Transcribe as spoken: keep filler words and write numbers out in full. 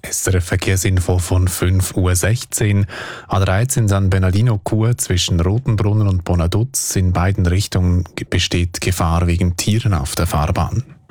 S R F-Verkehrsinfo von fünf Uhr sechzehn. A dreizehn San Bernardino-Chur zwischen Rotenbrunnen und Bonaduz. In beiden Richtungen besteht Gefahr wegen Tieren auf der Fahrbahn.